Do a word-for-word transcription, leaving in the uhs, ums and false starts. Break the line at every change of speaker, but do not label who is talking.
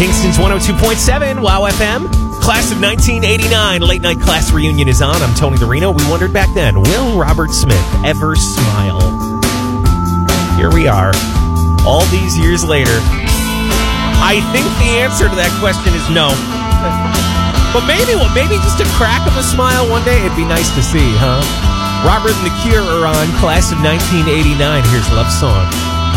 Kingston's one oh two point seven, Wow F M. Class of nineteen eighty-nine, late night class reunion is on. I'm Tony the Reno. We wondered back then, will Robert Smith ever smile? Here we are, all these years later. I think the answer to that question is no. But maybe, well, maybe just a crack of a smile one day. It'd be nice to see, huh? Robert and the Cure are on Class of nineteen eighty-nine. Here's Love Song.